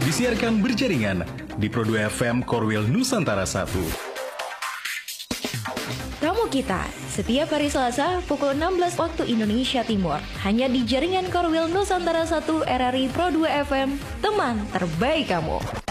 disiarkan berjaringan di Pro 2 FM Korwil Nusantara 1. Ramu kita, setiap hari Selasa pukul 16 waktu Indonesia Timur, hanya di jaringan Korwil Nusantara 1 RRI Pro 2 FM, teman terbaik kamu.